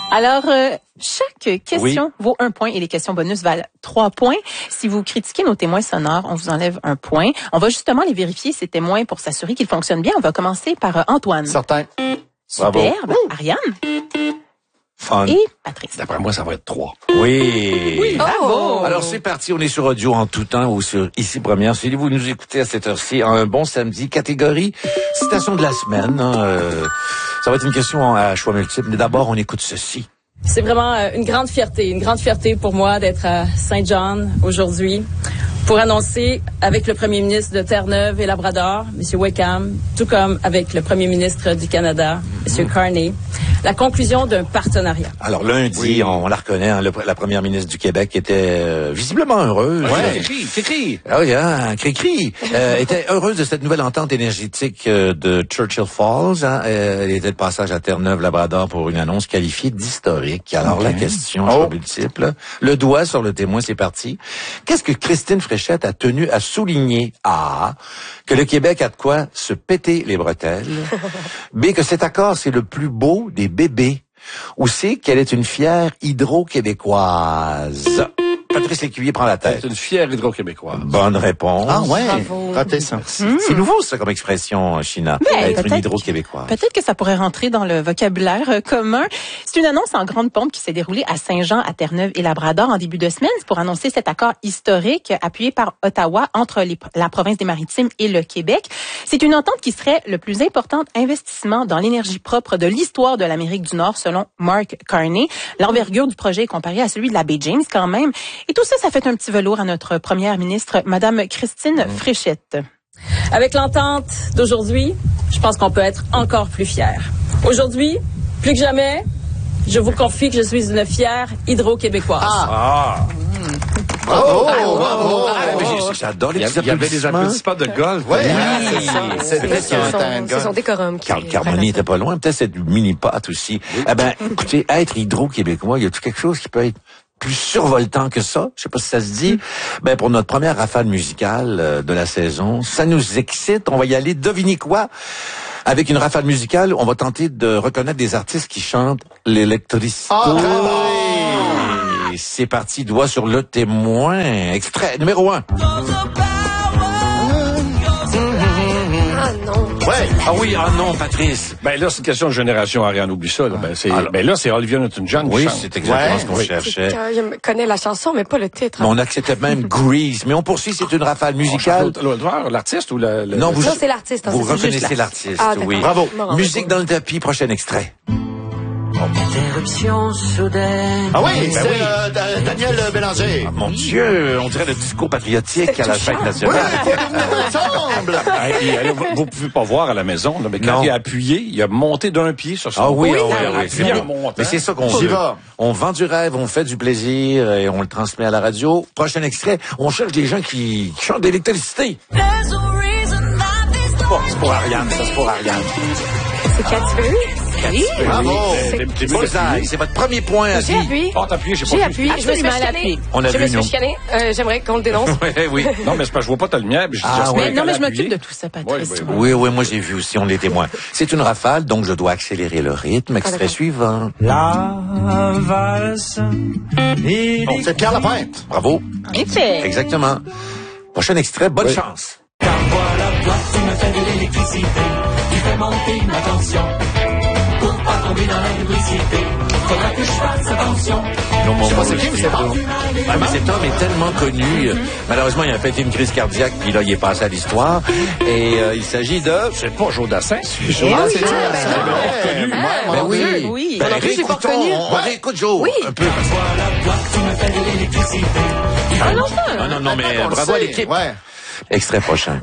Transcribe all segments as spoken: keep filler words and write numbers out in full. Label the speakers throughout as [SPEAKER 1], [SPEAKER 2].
[SPEAKER 1] Alors, euh, chaque question oui. vaut un point et les questions bonus valent trois points. Si vous critiquez nos témoins sonores, on vous enlève un point. On va justement les vérifier, ces témoins, pour s'assurer qu'ils fonctionnent bien. On va commencer par euh, Antoine.
[SPEAKER 2] Certain.
[SPEAKER 1] Superbe. Ariane.
[SPEAKER 3] Fun.
[SPEAKER 1] Et Patrice.
[SPEAKER 3] D'après moi, ça va être trois.
[SPEAKER 2] Oui.
[SPEAKER 1] Oui, bravo.
[SPEAKER 3] Alors, c'est parti. On est sur audio en tout temps ou sur Ici Première. Si vous nous écoutez à cette heure-ci, un bon samedi, catégorie citation de la semaine. Hein, euh, ça va être une question à choix multiple. Mais d'abord, on écoute ceci.
[SPEAKER 4] C'est vraiment euh, une grande fierté, une grande fierté pour moi d'être à Saint John aujourd'hui pour annoncer avec le premier ministre de Terre-Neuve et Labrador, M. Wickham, tout comme avec le premier ministre du Canada, M. Carney, la conclusion d'un partenariat.
[SPEAKER 3] Alors lundi, oui. on, on la reconnaît, hein, le, la première ministre du Québec était euh, visiblement heureuse.
[SPEAKER 2] Ouais, cri-cri, cri-cri.
[SPEAKER 3] Ah oui, hein, cri-cri. euh, était heureuse de cette nouvelle entente énergétique euh, de Churchill Falls. Hein. Euh, elle était de passage à Terre-Neuve, Labrador pour une annonce qualifiée d'historique. Alors okay. la question, oh. multiple. Le doigt sur le témoin, c'est parti. Qu'est-ce que Christine Fréchette a tenu à souligner? A. Que le Québec a de quoi se péter les bretelles. B. Que cet accord, c'est le plus beau des bébés. Ou C. Qu'elle est une fière hydro-québécoise. Patrice Lécuyer prend la tête.
[SPEAKER 2] C'est une fière hydro-québécoise.
[SPEAKER 3] Bonne réponse.
[SPEAKER 2] Ah ouais.
[SPEAKER 3] Raté ça. Mmh. C'est nouveau ça comme expression, China. Ben, être une hydro-québécoise.
[SPEAKER 1] Peut-être que ça pourrait rentrer dans le vocabulaire euh, commun. C'est une annonce en grande pompe qui s'est déroulée à Saint-Jean, à Terre-Neuve et Labrador en début de semaine. C'est pour annoncer cet accord historique appuyé par Ottawa entre les, la province des Maritimes et le Québec. C'est une entente qui serait le plus important investissement dans l'énergie propre de l'histoire de l'Amérique du Nord, selon Mark Carney. L'envergure du projet est comparée à celui de la baie James quand même. Et tout ça, ça fait un petit velours à notre première ministre, Madame Christine mmh. Fréchette.
[SPEAKER 4] Avec l'entente d'aujourd'hui, je pense qu'on peut être encore plus fiers. Aujourd'hui, plus que jamais, je vous confie que je suis une fière hydro-québécoise.
[SPEAKER 2] Ah! ah.
[SPEAKER 3] Mmh. Bravo! Bravo! Bravo! Ah, j'adore les
[SPEAKER 2] applaudissements. Il y avait des applaudissements de golf.
[SPEAKER 3] Oui,
[SPEAKER 2] oui.
[SPEAKER 5] C'est son décorum.
[SPEAKER 3] Carl Carmoni était pas loin. Peut-être c'est du mini-pot aussi. Oui. Eh ben, écoutez, être hydro-québécois, il y a tout quelque chose qui peut être plus survoltant que ça, je sais pas si ça se dit. Ben pour notre première rafale musicale euh, de la saison, ça nous excite. On va y aller. Devinez quoi? Avec une rafale musicale, on va tenter de reconnaître des artistes qui chantent l'électricité.
[SPEAKER 2] Oh,
[SPEAKER 3] oui. C'est parti, doigt sur le témoin. Extrait numéro un.
[SPEAKER 2] Ouais.
[SPEAKER 3] Ah oui, ah non, Patrice.
[SPEAKER 2] Ben là, c'est une question de génération, Ariane, oublie ça. Là. Ben, c'est, Alors, ben là, c'est Olivia Newton-John qui
[SPEAKER 3] oui,
[SPEAKER 2] chante.
[SPEAKER 3] Oui, c'est exactement
[SPEAKER 2] ouais.
[SPEAKER 3] ce qu'on
[SPEAKER 5] oui.
[SPEAKER 3] cherchait.
[SPEAKER 5] Je connais la chanson, mais pas le titre.
[SPEAKER 3] Mais on acceptait même Grease. Mais on poursuit, c'est une rafale musicale.
[SPEAKER 2] L'auteur, l'artiste ou la... la
[SPEAKER 5] non, vous, non, c'est l'artiste.
[SPEAKER 3] Vous reconnaissez l'artiste, ah, oui.
[SPEAKER 2] Bravo.
[SPEAKER 3] Musique dans le tapis, prochain extrait.
[SPEAKER 6] Interruption soudaine.
[SPEAKER 2] Ah oui, c'est oui. Euh, Daniel Bélanger.
[SPEAKER 3] Ah, mon Dieu, on dirait le discours patriotique à la fête nationale.
[SPEAKER 2] Ouais, ensemble. Et, alors, vous, vous pouvez pas voir à la maison, là, mais quand non. il a appuyé, il a monté d'un pied sur son.
[SPEAKER 3] Ah oui,
[SPEAKER 2] oui,
[SPEAKER 3] ah, oui, ah, oui.
[SPEAKER 2] C'est bien monté.
[SPEAKER 3] Mais c'est ça qu'on veut. On vend du rêve, on fait du plaisir et on le transmet à la radio. Prochain extrait, on cherche des gens qui chantent d'électricité. Bon, c'est pour Ariane, ça c'est pour Ariane.
[SPEAKER 5] C'est Katy Perry?
[SPEAKER 1] Oui.
[SPEAKER 3] Bravo! C'est, c'est votre premier point à
[SPEAKER 5] J'ai appuyé.
[SPEAKER 2] Oh, t'as appuyé, j'ai pas
[SPEAKER 5] J'ai appuyé. Je me suis
[SPEAKER 1] mal appuyé.
[SPEAKER 3] On a
[SPEAKER 5] je
[SPEAKER 3] vu,
[SPEAKER 5] me suis
[SPEAKER 3] non?
[SPEAKER 5] chicanée. Euh, j'aimerais qu'on le dénonce.
[SPEAKER 3] oui, oui.
[SPEAKER 2] Non, mais c'est pas, je vois pas ta lumière. Je
[SPEAKER 3] ah,
[SPEAKER 1] mais, non, mais je m'occupe de tout ça, Patrice.
[SPEAKER 3] Oui, oui, oui, oui, moi j'ai vu aussi, on est témoins. C'est une rafale, donc je dois accélérer le rythme. Extrait ah, suivant.
[SPEAKER 6] La valse.
[SPEAKER 2] Oh, c'est Pierre Lapointe.
[SPEAKER 3] Bravo.
[SPEAKER 1] Effet.
[SPEAKER 3] Exactement. Prochain extrait, bonne oui. chance.
[SPEAKER 6] Car voilà, toi, tu me fais de l'électricité. Tu fais monter ma tension. Pour pas tomber dans l'électricité, faudra que je fasse attention.
[SPEAKER 3] Non, mon
[SPEAKER 2] je sais pas c'est qui, mais c'est bon.
[SPEAKER 3] Ah, mais cet homme est tellement connu. Malheureusement, il a fait une crise cardiaque, puis là, il est passé à l'histoire. Et euh, il s'agit de...
[SPEAKER 2] C'est pas Joe Dassin.
[SPEAKER 1] C'est Joe
[SPEAKER 5] Dassin.
[SPEAKER 1] C'est
[SPEAKER 2] reconnu.
[SPEAKER 3] Ben oui.
[SPEAKER 1] Oui.
[SPEAKER 3] Ben, réécoutons. On réécoute Joe.
[SPEAKER 5] Oui.
[SPEAKER 3] Un peu.
[SPEAKER 6] Voilà, toi, tu me fais de l'électricité.
[SPEAKER 1] Ah non, ça.
[SPEAKER 3] Non, non, non, mais bravo à l'équipe.
[SPEAKER 2] Ouais.
[SPEAKER 3] Extrait prochain.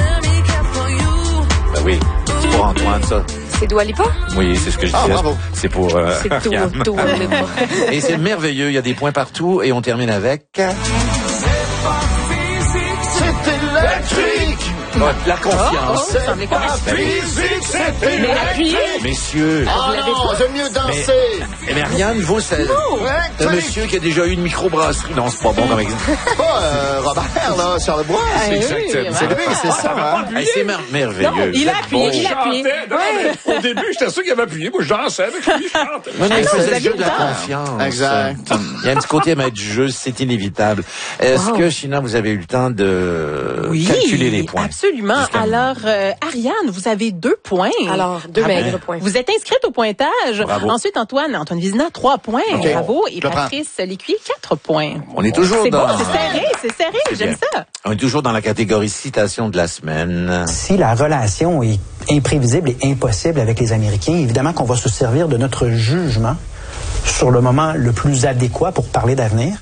[SPEAKER 3] Ben oui. C'est pour Antoine, ça.
[SPEAKER 5] C'est Dua Lipa?
[SPEAKER 3] Oui, c'est ce que je
[SPEAKER 2] ah,
[SPEAKER 3] disais.
[SPEAKER 2] Bravo.
[SPEAKER 3] C'est pour euh,
[SPEAKER 5] c'est tout, tout,
[SPEAKER 3] et c'est merveilleux, il y a des points partout et on termine avec
[SPEAKER 2] c'est électrique.
[SPEAKER 3] La confiance.
[SPEAKER 1] Ça semblait correct.
[SPEAKER 2] Physique, c'était
[SPEAKER 1] Mais appuyez.
[SPEAKER 3] Messieurs.
[SPEAKER 7] Ah non, j'aime mieux danser.
[SPEAKER 3] Mais, mais Ariane, vous, c'est
[SPEAKER 7] Ouais,
[SPEAKER 3] un monsieur qui a déjà eu une microbrasserie. Non, c'est pas bon comme exemple.
[SPEAKER 7] pas euh, Robert, là, Charlebois.
[SPEAKER 1] Ah,
[SPEAKER 7] C'est
[SPEAKER 1] oui,
[SPEAKER 7] exactement.
[SPEAKER 1] oui,
[SPEAKER 7] C'est lui, c'est ça. hein.
[SPEAKER 3] Hey, c'est mer- merveilleux.
[SPEAKER 1] Non, il a appuyé,
[SPEAKER 3] Bon.
[SPEAKER 1] il a appuyé.
[SPEAKER 2] chantais. Non, mais au début, j'étais sûr qu'il avait appuyé. Moi, je dansais avec lui, je chantais.
[SPEAKER 3] Non, non, il
[SPEAKER 1] non,
[SPEAKER 3] faisait
[SPEAKER 1] vous
[SPEAKER 3] le
[SPEAKER 1] avez
[SPEAKER 3] jeu de la
[SPEAKER 1] le temps.
[SPEAKER 3] confiance.
[SPEAKER 7] Exact.
[SPEAKER 3] Il y a un petit côté à mettre du jeu, c'est inévitable. Est-ce
[SPEAKER 5] Wow.
[SPEAKER 3] que, China, vous avez eu le temps de calculer les points?
[SPEAKER 1] Absolument.
[SPEAKER 3] Justement.
[SPEAKER 1] Alors, euh, Ariane, vous avez deux points.
[SPEAKER 5] Alors, deux
[SPEAKER 3] Ah
[SPEAKER 5] maigres
[SPEAKER 3] ben.
[SPEAKER 5] points.
[SPEAKER 1] Vous êtes inscrite au pointage.
[SPEAKER 3] Bravo.
[SPEAKER 1] Ensuite, Antoine, Antoine Vizina, trois points.
[SPEAKER 7] Ok.
[SPEAKER 1] Bravo. Et
[SPEAKER 7] Je le prends.
[SPEAKER 1] Patrice Lécuyer, quatre points.
[SPEAKER 3] On est toujours
[SPEAKER 1] C'est
[SPEAKER 3] dans...
[SPEAKER 1] bon, c'est serré, c'est serré.
[SPEAKER 3] C'est
[SPEAKER 1] J'aime
[SPEAKER 3] bien.
[SPEAKER 1] ça.
[SPEAKER 3] On est toujours dans la catégorie citation de la semaine.
[SPEAKER 8] Si la relation est imprévisible et impossible avec les Américains, évidemment qu'on va se servir de notre jugement sur le moment le plus adéquat pour parler d'avenir.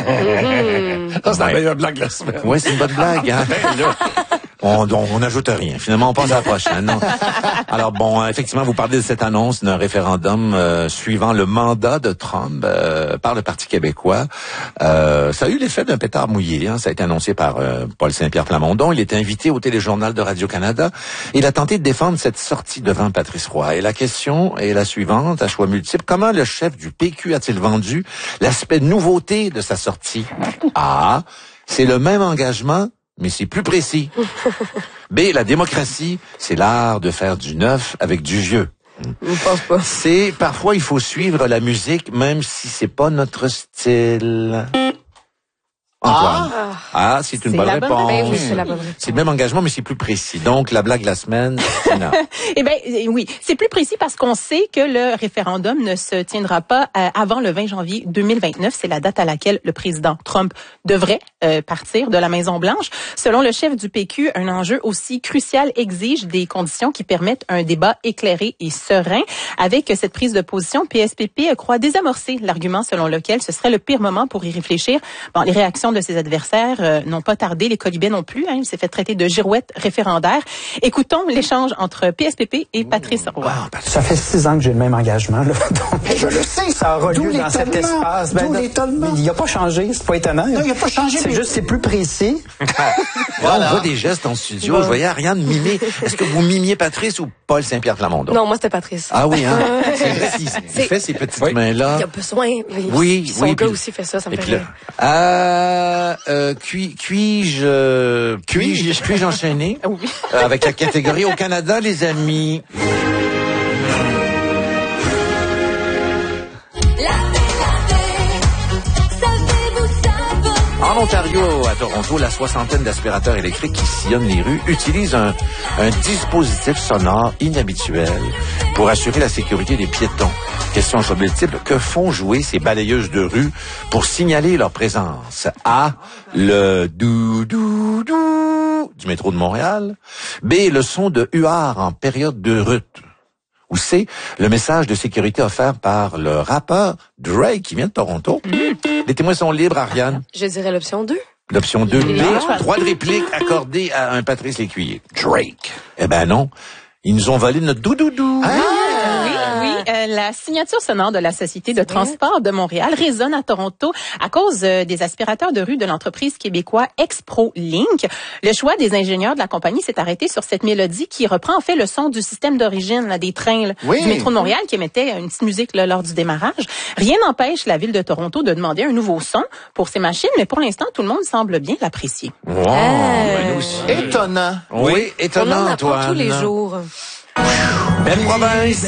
[SPEAKER 2] Ça, c'est la meilleure blague de la semaine.
[SPEAKER 3] Ouais, c'est une bonne blague, hein? On on n'ajoute rien. Finalement, on passe à la prochaine. Non? Alors bon, effectivement, vous parlez de cette annonce d'un référendum euh, suivant le mandat de Trump euh, par le Parti québécois. Euh, ça a eu l'effet d'un pétard mouillé. Hein? Ça a été annoncé par euh, Paul Saint-Pierre Plamondon. Il était invité au téléjournal de Radio-Canada. Il a tenté de défendre cette sortie devant Patrice Roy. Et la question est la suivante, à choix multiples. Comment le chef du P Q a-t-il vendu l'aspect nouveauté de sa sortie? A. C'est le même engagement, mais c'est plus précis. B, la démocratie, c'est l'art de faire du neuf avec du vieux.
[SPEAKER 5] Je pense pas.
[SPEAKER 3] C, parfois il faut suivre la musique même si c'est pas notre style. Antoine.
[SPEAKER 5] Ah.
[SPEAKER 3] Ah, c'est une
[SPEAKER 1] C'est
[SPEAKER 3] bonne
[SPEAKER 1] la bonne
[SPEAKER 3] réponse.
[SPEAKER 5] Ben oui, c'est la bonne réponse.
[SPEAKER 3] C'est le même engagement, mais c'est plus précis. Donc, la blague de la semaine, Tina.
[SPEAKER 1] Eh bien, oui, c'est plus précis parce qu'on sait que le référendum ne se tiendra pas euh, avant le vingt janvier deux mille vingt-neuf. C'est la date à laquelle le président Trump devrait euh, partir de la Maison-Blanche. Selon le chef du P Q, un enjeu aussi crucial exige des conditions qui permettent un débat éclairé et serein. Avec cette prise de position, P S P P croit désamorcer l'argument selon lequel ce serait le pire moment pour y réfléchir. Bon, les réactions de ses adversaires euh, n'ont pas tardé, les colibets non plus. Hein, il s'est fait traiter de girouette référendaire. Écoutons l'échange entre P S P P et Patrice Roy.
[SPEAKER 8] Ça fait six ans que j'ai le même engagement. Là. Donc,
[SPEAKER 7] Mais je le sais.
[SPEAKER 8] ça aura
[SPEAKER 7] D'où
[SPEAKER 8] lieu dans cet
[SPEAKER 7] l'étonnement.
[SPEAKER 8] espace.
[SPEAKER 7] D'où
[SPEAKER 8] non,
[SPEAKER 7] l'étonnement.
[SPEAKER 8] mais il n'a pas changé, c'est pas étonnant.
[SPEAKER 7] Non, il n'a pas changé,
[SPEAKER 8] C'est
[SPEAKER 7] mais-
[SPEAKER 8] juste, c'est plus précis.
[SPEAKER 3] Là, on voit des gestes en studio. Je voyais Ariane mimer. Est-ce que vous mimiez Patrice ou Paul Saint-Pierre Plamondon?
[SPEAKER 5] Non, moi, c'était Patrice.
[SPEAKER 3] Ah oui, hein? C'est vrai, il, il
[SPEAKER 5] C'est-
[SPEAKER 3] fait ces petites
[SPEAKER 2] Oui.
[SPEAKER 3] mains-là.
[SPEAKER 5] Il y a besoin. mais
[SPEAKER 3] Oui,
[SPEAKER 5] Son
[SPEAKER 3] oui,
[SPEAKER 5] gars
[SPEAKER 3] puis-
[SPEAKER 5] aussi fait ça, ça me
[SPEAKER 3] Et
[SPEAKER 5] fait
[SPEAKER 3] puis là,
[SPEAKER 5] rire.
[SPEAKER 3] euh, euh, puis, puis-je, euh, puis-je, puis-je enchaîner
[SPEAKER 1] Oui.
[SPEAKER 3] euh, avec la catégorie au Canada, les amis? En Ontario, à Toronto, la soixantaine d'aspirateurs électriques qui sillonnent les rues utilisent un, un dispositif sonore inhabituel pour assurer la sécurité des piétons. Question sur multiple, que font jouer ces balayeuses de rue pour signaler leur présence? A, le dou-dou-dou du métro de Montréal. B, le son de huard en période de rut. Ou C, le message de sécurité offert par le rappeur Drake qui vient de Toronto. Les témoins sont libres, Ariane.
[SPEAKER 5] Je dirais l'option deux.
[SPEAKER 3] L'option deux B,
[SPEAKER 5] Ah.
[SPEAKER 3] droit de réplique accordé à un Patrice Lécuyer. Drake. Eh ben non, ils nous ont volé notre doudoudou.
[SPEAKER 1] Oui, oui. Euh, la signature sonore de la Société de transport de Montréal résonne à Toronto à cause euh, des aspirateurs de rue de l'entreprise québécoise Expro-Link. Le choix des ingénieurs de la compagnie s'est arrêté sur cette mélodie qui reprend en fait le son du système d'origine là, des trains là,
[SPEAKER 7] Oui.
[SPEAKER 1] du métro de Montréal qui émettait une petite musique là, lors du démarrage. Rien n'empêche la ville de Toronto de demander un nouveau son pour ces machines, mais pour l'instant, tout le monde semble bien l'apprécier.
[SPEAKER 3] Wow, ben nous aussi.
[SPEAKER 7] Étonnant.
[SPEAKER 3] Oui,
[SPEAKER 5] On
[SPEAKER 3] étonnant,
[SPEAKER 5] en apprend
[SPEAKER 3] Antoine.
[SPEAKER 5] tous les jours.
[SPEAKER 3] Belle province.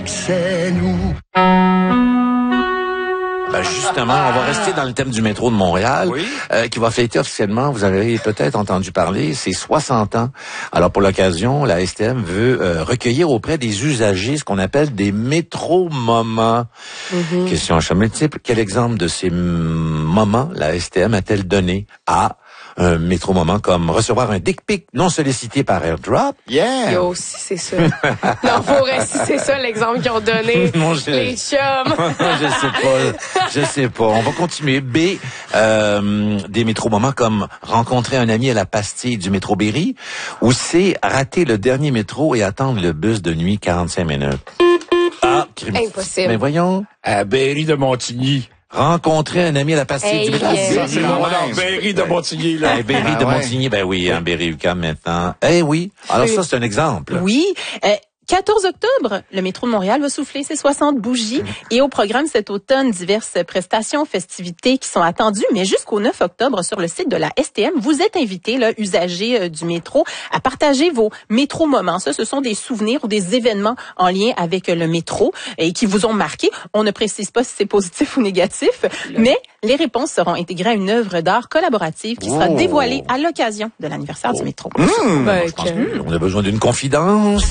[SPEAKER 3] Ben justement, on va rester dans le thème du métro de Montréal,
[SPEAKER 2] Oui.
[SPEAKER 3] euh, qui va fêter officiellement, vous avez peut-être entendu parler, c'est soixante ans. Alors pour l'occasion, la S T M veut euh, recueillir auprès des usagers ce qu'on appelle des métro-moments.
[SPEAKER 5] Mm-hmm.
[SPEAKER 3] Question à choix multiple, quel exemple de ces m- moments la S T M a-t-elle donné à un métro-moment comme recevoir un dick pic non sollicité par AirDrop?
[SPEAKER 7] Yeah.
[SPEAKER 5] Yo, si c'est ça. Non, pour vrai, si c'est ça l'exemple qu'ils ont donné.
[SPEAKER 3] Mon Dieu.
[SPEAKER 5] Les chums.
[SPEAKER 3] je sais pas, je sais pas. On va continuer. B, euh, des métro-moments comme rencontrer un ami à la pastille du métro Berry, ou C, rater le dernier métro et attendre le bus de nuit quarante-cinq minutes. Ah, crime.
[SPEAKER 5] Impossible.
[SPEAKER 3] Mais voyons.
[SPEAKER 2] À Berry de Montigny.
[SPEAKER 3] rencontrer un ami à la pastille
[SPEAKER 5] Hey,
[SPEAKER 3] du métro.
[SPEAKER 5] yeah.
[SPEAKER 2] Ça, c'est bon. Alors, Berry de Montigny, là.
[SPEAKER 3] Eh, Berry
[SPEAKER 7] Ah
[SPEAKER 3] de
[SPEAKER 7] ouais.
[SPEAKER 3] Montigny, ben oui, un Berry U Q A M maintenant. Eh oui. Alors ça, c'est un exemple.
[SPEAKER 1] Oui. Euh, quatorze octobre, le métro de Montréal va souffler ses soixante bougies et au programme cet automne, diverses prestations, festivités qui sont attendues, mais jusqu'au neuf octobre sur le site de la S T M, vous êtes invités, là, usagers euh, du métro, à partager vos métro moments. Ça, ce sont des souvenirs ou des événements en lien avec euh, le métro et qui vous ont marqué. On ne précise pas si c'est positif ou négatif, mais les réponses seront intégrées à une œuvre d'art collaborative qui sera
[SPEAKER 3] Oh.
[SPEAKER 1] dévoilée à l'occasion de l'anniversaire du métro.
[SPEAKER 5] Ben,
[SPEAKER 3] Je pense
[SPEAKER 5] que-
[SPEAKER 3] que on a besoin d'une confidence.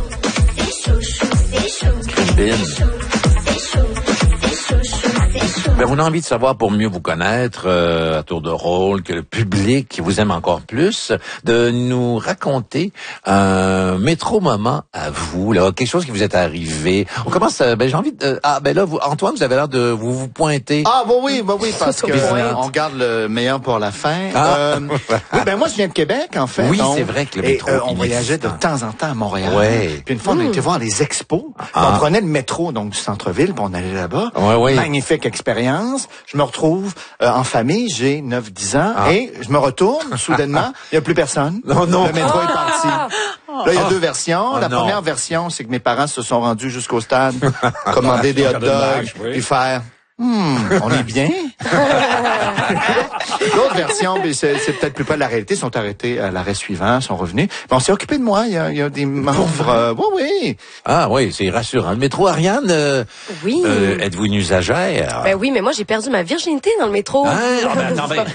[SPEAKER 3] Crispin. Ben, on a envie de savoir, pour mieux vous connaître, euh, à tour de rôle, que le public qui vous aime encore plus, de nous raconter un métro-moment à vous, là, quelque chose qui vous est arrivé. On commence, euh, ben, j'ai envie de... Ah, ben là, vous, Antoine, vous avez l'air de vous, vous pointer.
[SPEAKER 7] Ah, bah oui, bah oui, parce que
[SPEAKER 3] Bizarre.
[SPEAKER 7] euh, on garde le meilleur pour la fin.
[SPEAKER 3] Ah.
[SPEAKER 7] Euh, oui, ben moi, je viens de Québec, en fait.
[SPEAKER 3] Oui,
[SPEAKER 7] donc,
[SPEAKER 3] c'est vrai que le
[SPEAKER 7] et,
[SPEAKER 3] métro
[SPEAKER 7] euh, on voyageait de
[SPEAKER 3] inexistant.
[SPEAKER 7] temps en temps à Montréal.
[SPEAKER 3] Ouais.
[SPEAKER 7] Puis une fois, on a été voir les expos.
[SPEAKER 3] Ah.
[SPEAKER 7] On prenait le métro, donc du centre-ville, puis on allait là-bas.
[SPEAKER 3] Ouais, ouais.
[SPEAKER 7] Magnifique expérience. Je me retrouve euh, en famille, j'ai neuf dix ans,
[SPEAKER 3] Ah.
[SPEAKER 7] et je me retourne, soudainement, il n'y a plus personne.
[SPEAKER 3] Non, non.
[SPEAKER 7] Le métro est parti. Là, il y a
[SPEAKER 3] Ah.
[SPEAKER 7] deux versions.
[SPEAKER 3] Ah,
[SPEAKER 7] la
[SPEAKER 3] non.
[SPEAKER 7] première version, c'est que mes parents se sont rendus jusqu'au stade, commander des hot dogs,
[SPEAKER 2] Cordonnage, oui.
[SPEAKER 7] puis faire... Hmm, on est bien. L'autre version, ben, c'est, c'est peut-être plus près de la réalité, sont arrêtés à l'arrêt suivant, sont revenus. Mais on s'est occupé de moi. Il y a, il y a des membres. Euh, oui, oui.
[SPEAKER 3] Ah oui, c'est rassurant. Le métro, Ariane, euh,
[SPEAKER 5] Oui.
[SPEAKER 3] euh, êtes-vous une usagère?
[SPEAKER 5] Ben oui, mais moi, j'ai perdu ma virginité dans le métro.
[SPEAKER 3] Hein? Ah, ben, attends, ben,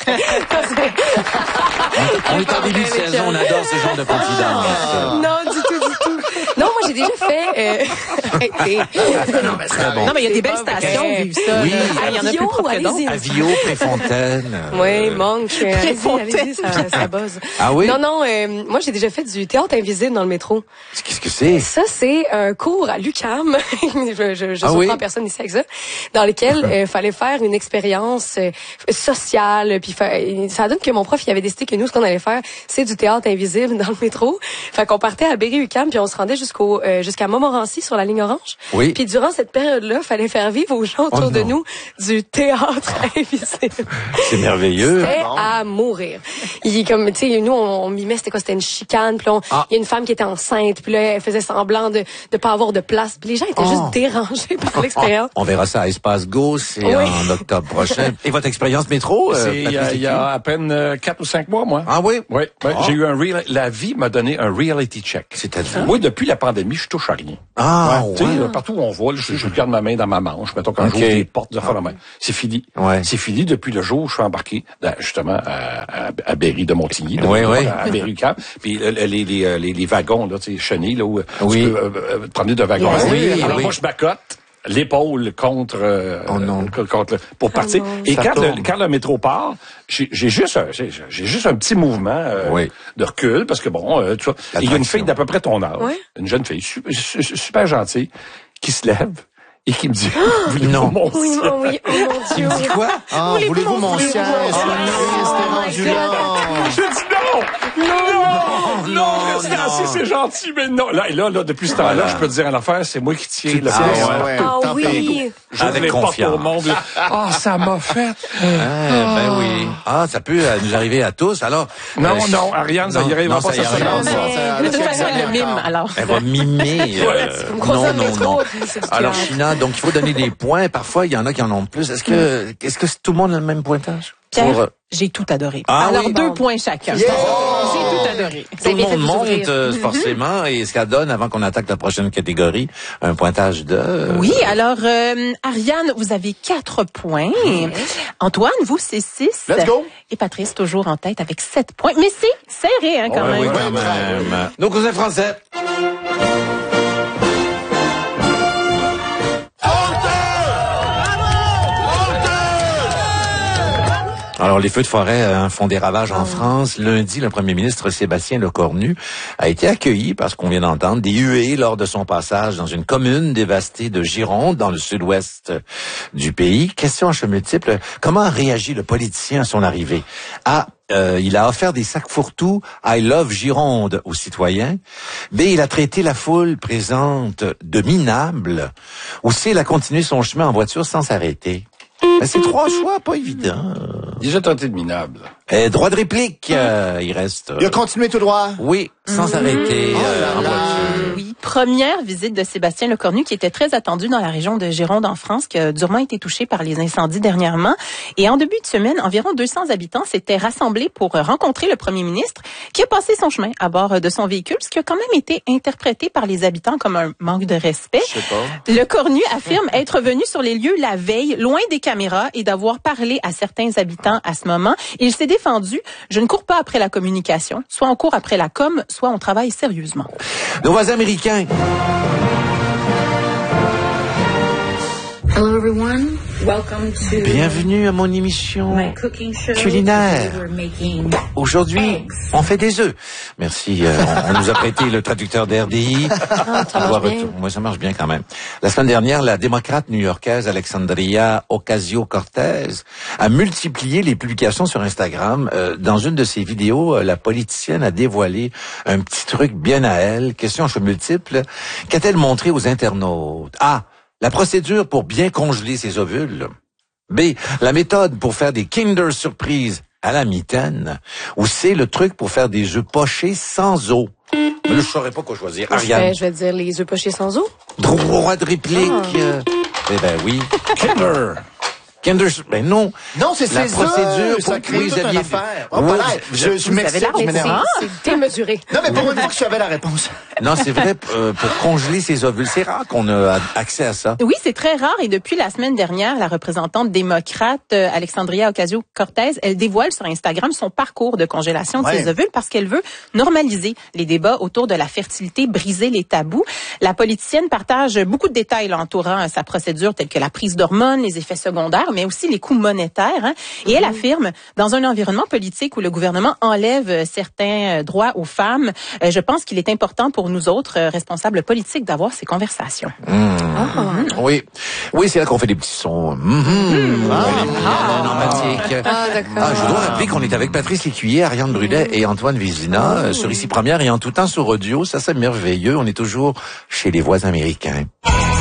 [SPEAKER 3] on est en début de saison, on adore ce genre de confidences.
[SPEAKER 5] Non, du tout, du tout. Non, moi, j'ai déjà fait... Euh... arrêtez.
[SPEAKER 3] Très bon.
[SPEAKER 1] Non, mais il y a des belles
[SPEAKER 5] pas vrai.
[SPEAKER 1] stations qui vivent ça.
[SPEAKER 3] Oui.
[SPEAKER 1] là. Ah, il y en a
[SPEAKER 5] Avio,
[SPEAKER 1] plus propre que d'autres.
[SPEAKER 5] allez-y.
[SPEAKER 3] Avio, Préfontaine.
[SPEAKER 5] Oui,
[SPEAKER 3] euh,
[SPEAKER 5] manque. Allez-y,
[SPEAKER 1] Fontaine.
[SPEAKER 5] allez-y, ça, ça buzz.
[SPEAKER 3] Ah oui?
[SPEAKER 5] Non, non, euh, moi, j'ai déjà fait du théâtre invisible dans le métro.
[SPEAKER 3] Qu'est-ce que c'est?
[SPEAKER 5] Ça, c'est un cours à l'U Q A M. je je, je
[SPEAKER 3] Ah
[SPEAKER 5] surprends
[SPEAKER 3] oui?
[SPEAKER 5] personne ici avec ça. Dans lequel il fallait faire une expérience euh, sociale. Puis fa- ça donne que mon prof, il avait décidé que nous, ce qu'on allait faire, c'est du théâtre invisible dans le métro. Fait qu'on partait à Berry-U Q A M, puis on se rendait jusqu'au euh, jusqu'à Montmorency sur la ligne orange.
[SPEAKER 3] Oui.
[SPEAKER 5] Puis durant cette période-là, fallait faire vivre aux gens autour
[SPEAKER 3] Oh
[SPEAKER 5] de
[SPEAKER 3] non.
[SPEAKER 5] nous du théâtre invisible.
[SPEAKER 3] C'est merveilleux.
[SPEAKER 5] C'était à mourir. Il comme tu sais nous on, on mimait c'était quoi c'était une chicane puis là, on- il
[SPEAKER 3] Ah.
[SPEAKER 5] y a une femme qui était enceinte puis là elle faisait semblant de de pas avoir de place puis les gens étaient
[SPEAKER 3] Oh.
[SPEAKER 5] juste dérangés par l'expérience.
[SPEAKER 3] On verra ça à Espace Go, c'est
[SPEAKER 5] Oui.
[SPEAKER 3] en octobre prochain. Et votre expérience métro? euh,
[SPEAKER 2] C'est il y, a- il y a à peine euh, quatre ou cinq mois, moi.
[SPEAKER 3] Ah oui?
[SPEAKER 2] Oui, oui.
[SPEAKER 3] Ah.
[SPEAKER 2] J'ai eu un real, la vie m'a donné un reality check.
[SPEAKER 3] C'est-à-dire?
[SPEAKER 2] Moi, depuis la pandémie, je touche à rien.
[SPEAKER 3] Ah,
[SPEAKER 2] Tu sais,
[SPEAKER 3] ouais.
[SPEAKER 2] là, partout où on voit, là, je, je garde ma main dans ma manche. Mettons quand
[SPEAKER 3] Ok.
[SPEAKER 2] j'ouvre les portes de la main. C'est fini.
[SPEAKER 3] Ouais.
[SPEAKER 2] C'est fini depuis le jour où je suis embarqué, dans, justement, à, à, à Berry de Montigny. là,
[SPEAKER 3] Oui, oui.
[SPEAKER 2] À Berry Camp. Puis euh, les, les, euh, les, les wagons, là, tu sais, chenilles, là, où
[SPEAKER 3] Oui.
[SPEAKER 2] tu peux euh, euh, te promener de wagon.
[SPEAKER 5] Yes.
[SPEAKER 3] Oui,
[SPEAKER 2] Alors
[SPEAKER 3] oui.
[SPEAKER 2] moi, je m'accote l'épaule contre, euh,
[SPEAKER 3] Oh non.
[SPEAKER 2] euh, contre le- pour partir.
[SPEAKER 5] non.
[SPEAKER 2] Et
[SPEAKER 7] Ça
[SPEAKER 2] quand le,
[SPEAKER 7] tourne.
[SPEAKER 2] quand le métro part, j'ai j'ai juste un, j'ai j'ai juste un petit mouvement euh,
[SPEAKER 3] Oui.
[SPEAKER 2] de recul parce que bon, euh, tu vois, il y a une fille d'à peu près ton âge,
[SPEAKER 5] Ouais.
[SPEAKER 2] une jeune fille super, su- super gentille qui se lève et qui me dit voulez-vous
[SPEAKER 3] Non.
[SPEAKER 2] mon
[SPEAKER 5] Oui,
[SPEAKER 2] siège?
[SPEAKER 5] oh, oui, oh mon
[SPEAKER 3] Tu
[SPEAKER 5] Dieu.
[SPEAKER 3] me dis quoi?
[SPEAKER 7] Ah, voulez-vous mon siège?
[SPEAKER 5] Oh my God.
[SPEAKER 2] J'ai dit non! Non! Non! Restez
[SPEAKER 3] non.
[SPEAKER 2] assis, c'est gentil, mais non! Là, et là, là, depuis ce temps-là,
[SPEAKER 3] Voilà.
[SPEAKER 2] je peux te dire une affaire, c'est moi qui tiens le
[SPEAKER 7] tiens,
[SPEAKER 2] plus.
[SPEAKER 7] ouais, ouais.
[SPEAKER 5] Ah
[SPEAKER 7] Tant pis.
[SPEAKER 5] oui.
[SPEAKER 2] J'ouvre
[SPEAKER 3] Avec
[SPEAKER 2] les portes
[SPEAKER 3] confiance.
[SPEAKER 2] au monde. Ah, ça m'a fait.
[SPEAKER 3] Ah, ben oui. Ah, ça peut euh, nous arriver à tous. Alors.
[SPEAKER 2] Non,
[SPEAKER 3] euh,
[SPEAKER 2] non, Ariane, ça
[SPEAKER 3] non,
[SPEAKER 2] y arrivera
[SPEAKER 3] non,
[SPEAKER 2] pas,
[SPEAKER 3] ça y
[SPEAKER 2] ça
[SPEAKER 3] arrivera
[SPEAKER 2] sera
[SPEAKER 3] pas.
[SPEAKER 7] Non, ça-
[SPEAKER 1] De toute façon, elle le
[SPEAKER 7] Encore.
[SPEAKER 1] mime, alors.
[SPEAKER 3] Elle va mimer. euh,
[SPEAKER 5] Vous me croisez
[SPEAKER 3] non,
[SPEAKER 5] dans le
[SPEAKER 3] non,
[SPEAKER 5] métro,
[SPEAKER 3] non.
[SPEAKER 5] puis c'est du
[SPEAKER 3] Alors,
[SPEAKER 5] théâtre.
[SPEAKER 3] China, donc il faut donner des points. Parfois, il y en a qui en ont plus. Est-ce que, est-ce que tout le monde a le même pointage?
[SPEAKER 1] Pierre,
[SPEAKER 3] Pour, euh,
[SPEAKER 1] j'ai tout adoré.
[SPEAKER 3] Ah
[SPEAKER 1] Alors,
[SPEAKER 3] oui?
[SPEAKER 1] deux
[SPEAKER 5] Bon.
[SPEAKER 1] points chacun.
[SPEAKER 7] Yeah!
[SPEAKER 1] J'ai tout adoré.
[SPEAKER 5] Vous
[SPEAKER 3] Tout
[SPEAKER 5] avez
[SPEAKER 3] le
[SPEAKER 5] bien fait
[SPEAKER 3] monde
[SPEAKER 5] de vous
[SPEAKER 3] monte
[SPEAKER 5] ouvrir.
[SPEAKER 3] euh, forcément et ce qu'elle donne avant qu'on attaque la prochaine catégorie, un pointage de...
[SPEAKER 1] Oui, alors, euh, Ariane, vous avez quatre points. Antoine, vous, c'est six.
[SPEAKER 7] Let's go.
[SPEAKER 1] Et Patrice, toujours en tête avec sept points. Mais c'est serré, hein, quand
[SPEAKER 3] Ouais,
[SPEAKER 1] même.
[SPEAKER 3] oui, quand même. Nos cousins français. Alors, les feux de forêt euh, font des ravages en France. Lundi, le premier ministre Sébastien Lecornu a été accueilli, parce qu'on vient d'entendre, des huées lors de son passage dans une commune dévastée de Gironde, dans le sud-ouest du pays. Question à cheveux multiples. Comment a réagi le politicien à son arrivée? A. Euh, il a offert des sacs fourre-tout I Love Gironde aux citoyens. B. Il a traité la foule présente de minable. Ou C. Il a continué son chemin en voiture sans s'arrêter. Ben, c'est trois choix, pas évident.
[SPEAKER 2] Déjà tenté de minable.
[SPEAKER 3] Et droit de réplique, euh, il reste...
[SPEAKER 7] Il a continué tout droit.
[SPEAKER 3] Oui, sans s'arrêter
[SPEAKER 7] Oh
[SPEAKER 3] euh,
[SPEAKER 7] là
[SPEAKER 3] en
[SPEAKER 7] là.
[SPEAKER 3] voiture.
[SPEAKER 1] Oui, première visite de Sébastien Lecornu qui était très attendu dans la région de Gironde en France, qui a durement été touchée par les incendies dernièrement. Et en début de semaine, environ deux cents habitants s'étaient rassemblés pour rencontrer le premier ministre qui a passé son chemin à bord de son véhicule, ce qui a quand même été interprété par les habitants comme un manque de respect.
[SPEAKER 3] Je sais pas.
[SPEAKER 1] Lecornu affirme être venu sur les lieux la veille, loin des caméras, et d'avoir parlé à certains habitants à ce moment. Il s'est défendu. Je ne cours pas après la communication. Soit on court après la com, soit on travaille sérieusement.
[SPEAKER 3] Nos voisins américains.
[SPEAKER 9] Hello everyone, welcome to
[SPEAKER 3] Bienvenue à mon émission
[SPEAKER 9] my cooking show.
[SPEAKER 3] culinaire.
[SPEAKER 9] Today we're making
[SPEAKER 3] Aujourd'hui, on fait des œufs. Merci. euh, on, on nous a prêté le traducteur d'R D I.
[SPEAKER 5] Ah, ça
[SPEAKER 3] On doit
[SPEAKER 5] marche bien.
[SPEAKER 3] retour- Moi, ça marche bien quand même. La semaine dernière, la démocrate new-yorkaise Alexandria Ocasio-Cortez a multiplié les publications sur Instagram. Euh, dans une de ses vidéos, euh, la politicienne a dévoilé un petit truc bien à elle. Question à choix multiples. Qu'a-t-elle montré aux internautes? A. La procédure pour bien congeler ses ovules. B. La méthode pour faire des Kinder Surprise à la mitaine. Ou C. Le truc pour faire des œufs pochés sans eau. Mais là, je saurais pas quoi choisir.
[SPEAKER 5] Je
[SPEAKER 3] Ariane.
[SPEAKER 5] vais, je vais dire les œufs pochés sans eau.
[SPEAKER 3] Droit de réplique.
[SPEAKER 5] Ah.
[SPEAKER 3] euh, Eh ben oui.
[SPEAKER 2] Kinder.
[SPEAKER 3] Kinder Sur- Ben non.
[SPEAKER 7] Non, c'est
[SPEAKER 3] La
[SPEAKER 7] ses
[SPEAKER 3] procédure
[SPEAKER 7] œufs,
[SPEAKER 3] pour
[SPEAKER 7] ça crée
[SPEAKER 3] oui,
[SPEAKER 7] toute une
[SPEAKER 3] Xavier-
[SPEAKER 7] affaire. Oh,
[SPEAKER 3] Oui,
[SPEAKER 7] voilà,
[SPEAKER 3] vous-
[SPEAKER 7] je, je
[SPEAKER 1] vous
[SPEAKER 7] m'excuse,
[SPEAKER 1] avez l'air
[SPEAKER 7] je
[SPEAKER 1] médecin.
[SPEAKER 7] m'énerve.
[SPEAKER 5] C'est démesuré.
[SPEAKER 7] Non, mais pour une fois que je savais la réponse.
[SPEAKER 3] Non, c'est vrai, euh, pour congeler ses ovules. C'est rare qu'on a accès à ça.
[SPEAKER 1] Oui, c'est très rare et depuis la semaine dernière, la représentante démocrate euh, Alexandria Ocasio-Cortez, elle dévoile sur Instagram son parcours de congélation de
[SPEAKER 7] Ouais.
[SPEAKER 1] ses ovules parce qu'elle veut normaliser les débats autour de la fertilité, briser les tabous. La politicienne partage beaucoup de détails là, entourant euh, sa procédure, telle que la prise d'hormones, les effets secondaires, mais aussi les coûts monétaires. Hein. Et elle affirme, dans un environnement politique où le gouvernement enlève euh, certains euh, droits aux femmes, euh, je pense qu'il est important pour nous autres euh, responsables politiques d'avoir ces conversations.
[SPEAKER 3] Mmh. Oui, oui, c'est là qu'on fait des petits sons. Mmh.
[SPEAKER 7] Ah.
[SPEAKER 3] Normatique.
[SPEAKER 5] Ah, d'accord.
[SPEAKER 3] Ah, je dois rappeler qu'on est avec Patrice Lécuyer, Ariane Brunet et Antoine Vézina euh, sur Ici Première et en tout temps sur audio. Ça, c'est merveilleux. On est toujours chez les voisins américains.